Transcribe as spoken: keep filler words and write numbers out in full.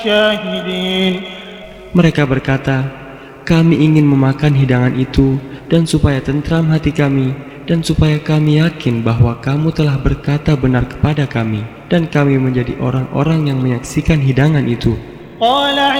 الشاهدين. Mereka berkata, kami ingin memakan hidangan itu dan supaya tentram hati kami dan supaya kami yakin bahwa kamu telah berkata benar kepada kami dan kami menjadi orang-orang yang menyaksikan hidangan itu. قال